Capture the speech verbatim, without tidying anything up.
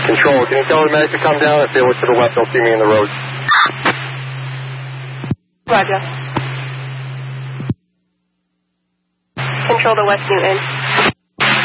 Control, can you tell the medic to come down? If they look to the left, they'll see me in the road. Roger. Control to West Newton.